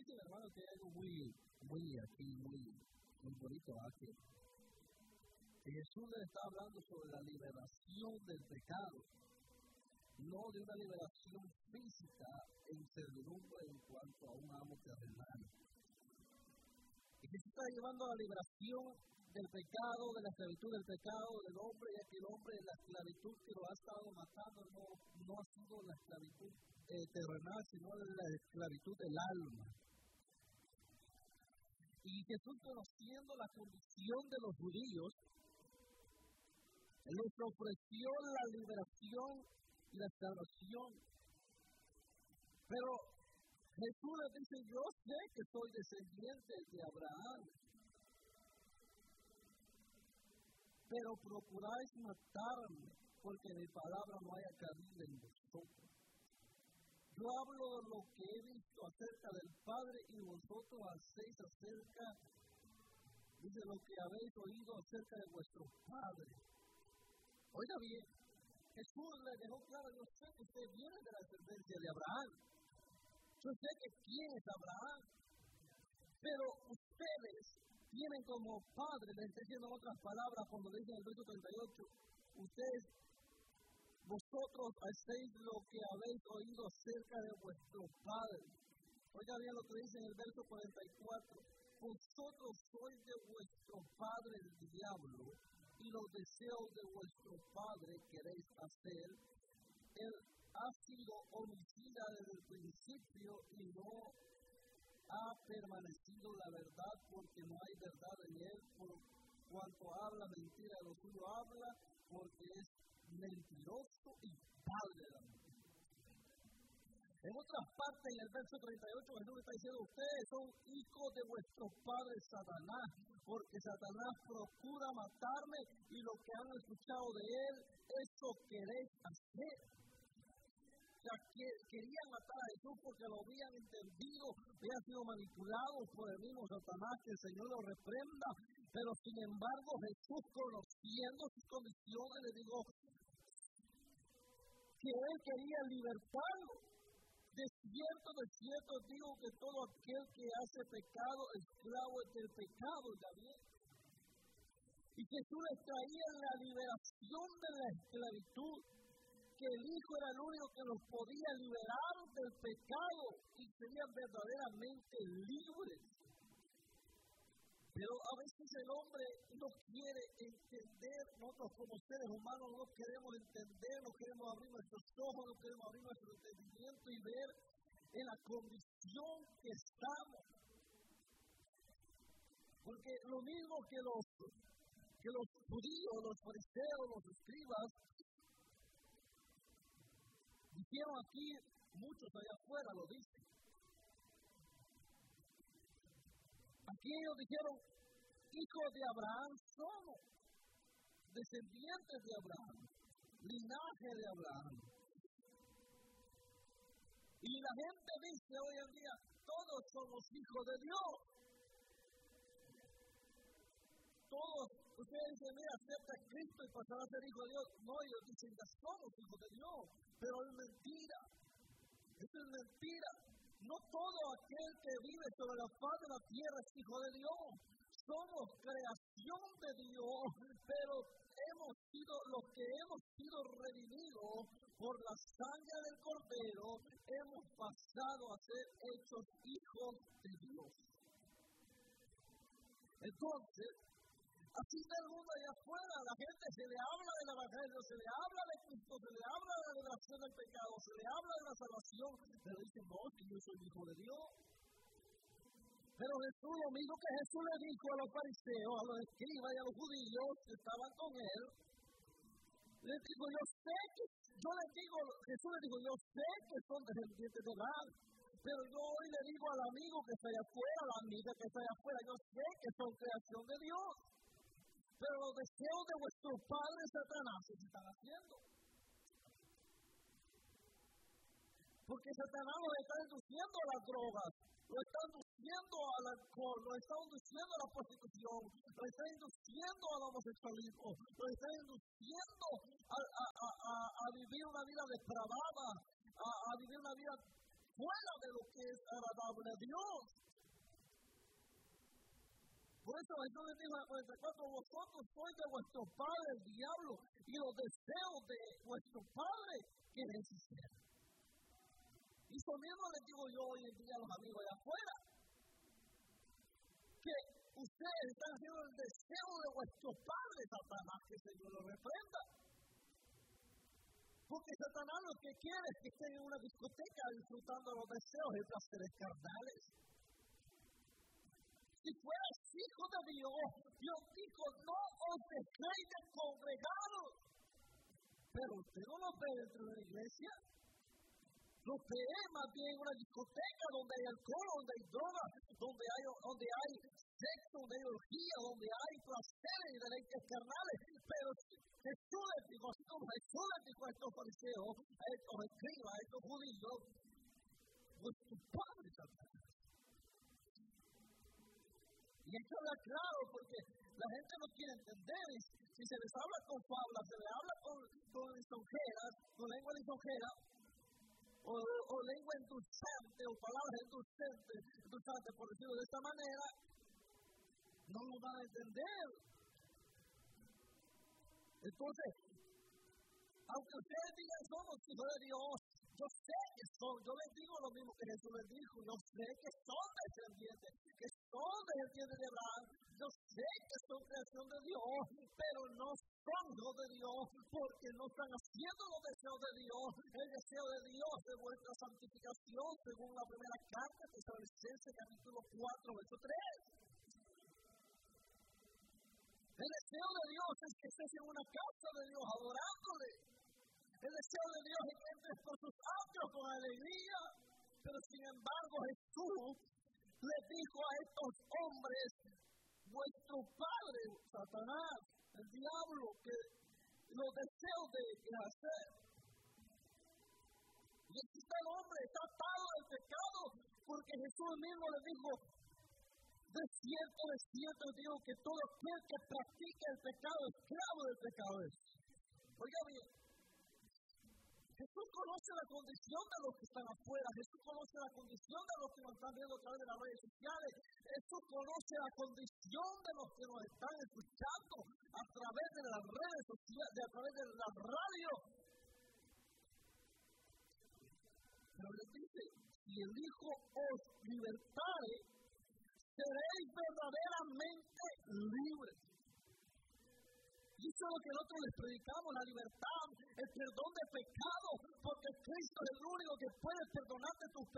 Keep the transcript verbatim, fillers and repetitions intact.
Dice mi hermano que hay algo muy, muy aquí, muy, muy bonito aquí. Que Jesús le está hablando sobre la liberación del pecado, no de una liberación física en servidumbre en cuanto a un amo terrenal. Y Jesús está llevando a la liberación del pecado, de la esclavitud del pecado del hombre, ya que el hombre, la esclavitud que lo ha estado matando no, no ha sido la esclavitud eh, terrenal, sino la esclavitud del alma. Y Jesús, conociendo la condición de los judíos, les ofreció la liberación y la salvación. Pero Jesús les dice, yo sé que soy descendiente de Abraham, pero procuráis matarme, porque mi palabra no haya cabida en vosotros. Yo hablo de lo que he visto acerca del Padre y vosotros hacéis acerca, dice, lo que habéis oído acerca de vuestro Padre. Oiga bien, Jesús le dejó claro, yo sé que usted viene de la descendencia de Abraham. Yo sé que quién es Abraham, pero ustedes tienen como padre, les estoy diciendo en otras palabras, cuando dice en el verso treinta y ocho, ustedes, vosotros hacéis lo que habéis oído acerca de vuestro padre. Oiga bien lo que dice en el verso cuarenta y cuatro, vosotros sois de vuestro padre el diablo, y los deseos de vuestro padre queréis hacer. Él ha sido homicida desde el principio y no ha permanecido la verdad, porque no hay verdad en él. Por cuanto habla mentira, lo suyo habla, porque es mentiroso y padre de la mentira. En otras partes, en el verso treinta y ocho, Jesús está diciendo, ustedes son hijos de vuestro padre Satanás, porque Satanás procura matarme y lo que han escuchado de él, eso queréis hacer. O sea, que querían matar a Jesús porque lo habían entendido, habían sido manipulados por el mismo Satanás, que el Señor lo reprenda. Pero sin embargo, Jesús, conociendo sus condiciones, le dijo que él quería libertarlo. De cierto, de cierto digo que todo aquel que hace pecado, esclavo es del pecado, ¿ya bien? Y Jesús les traía la liberación de la esclavitud, que el Hijo era el único que los podía liberar del pecado y serían verdaderamente libres. Pero a veces el hombre no quiere entender, nosotros como seres humanos no queremos entender, no queremos abrir nuestros ojos, no queremos abrir nuestro entendimiento y ver en la condición que estamos. Porque lo mismo que los, que los judíos, los fariseos, los escribas, dijeron aquí, muchos allá afuera lo dicen. Aquí ellos dijeron, hijos de Abraham somos, descendientes de Abraham, linaje de Abraham. Y la gente dice hoy en día, todos somos hijos de Dios. Todos, ustedes dicen, mira, acepta a Cristo y pasará a ser hijo de Dios. No, ellos dicen, ya somos hijos de Dios, pero es mentira. Eso es mentira. No todo aquel que vive sobre la faz de la tierra es hijo de Dios. Somos creación de Dios, pero hemos sido, los que hemos sido redimidos por la sangre del Cordero, hemos pasado a ser hechos hijos de Dios. Entonces, así está el mundo allá afuera, la gente se le habla del Evangelio, se le habla de Cristo, se le habla de la liberación del pecado, se le habla de la salvación, pero dicen, no, que yo soy hijo de Dios. Pero Jesús, lo mismo que Jesús le dijo a los fariseos, a los escribas y a los judíos que estaban con él, les dijo, yo sé que, yo les digo, Jesús les dijo, yo sé que son descendientes de Abraham, pero yo hoy le digo al amigo que está allá afuera, a la amiga que está allá afuera, yo sé que son creación de Dios. Pero los deseos de vuestro padre Satanás se están haciendo. Porque Satanás los está induciendo a las drogas, lo está induciendo al alcohol, lo está induciendo a la prostitución, lo está induciendo al homosexualismo, lo está induciendo a, a, a, a vivir una vida depravada, a, a vivir una vida fuera de lo que es agradable a Dios. Por eso Jesús les dijo a los cuarenta y cuatro, vosotros sois de vuestro padre el diablo, y los deseos de vuestro padre quieren ser. Y eso mismo les digo yo hoy en día a los amigos allá afuera, que ustedes están haciendo el deseo de vuestro padre, Satanás, que el Señor lo reprenda. Porque Satanás lo que quiere es que estén en una discoteca disfrutando los deseos y placeres carnales. Si fueras hijo de Dios, Dios dijo, no os dejéis de congregaros. Pero usted no lo ve dentro de la iglesia. Lo ve más bien en una discoteca donde hay alcohol, donde hay droga, donde hay, donde hay sexo, donde hay orgía, donde hay placeres y deleites carnales. Pero Jesús les dijo, así como Jesús les dijo a estos fariseos, a estos escribas, a estos judíos, vuestro padre Satanás. Y esto habla claro porque la gente no quiere entender. Si se les habla con fábulas, se les habla con, con lisonjeras, con lengua lisonjera, o, o lengua endulzante, o palabras endulzantes, endulzantes, por decirlo de esta manera, no lo van a entender. Entonces, aunque ustedes digan somos hijos de Dios, yo sé que son, yo les digo lo mismo que Jesús les dijo, yo sé que son descendientes, que son descendientes de Abraham, yo sé que son creación de Dios, pero no son hijos de Dios, porque no están haciendo los deseos de Dios. El deseo de Dios de vuestra santificación, según la primera carta de Tesalonicenses, capítulo cuatro, verso tres. El deseo de Dios es que estés en una casa de Dios adorándole. El deseo de Dios es que entres por sus atrios con alegría. Pero sin embargo Jesús le dijo a estos hombres, vuestro padre, Satanás, el diablo, que los deseos de hacer. Y este hombre está atado al pecado, porque Jesús mismo le dijo, de cierto, de cierto, digo que todo aquel que practica el pecado, esclavo del pecado es. Oiga bien, Jesús conoce la condición de los que están afuera, Jesús conoce la condición de los que nos están viendo a través de las redes sociales, Jesús conoce la condición de los que nos están escuchando a través de las redes sociales, a través de la radio. Pero les dice, si el Hijo os libertare, seréis verdaderamente libres. Y eso es lo que nosotros les predicamos, la libertad, el perdón de pecado, porque Cristo es el único que puede perdonarte tus pecados.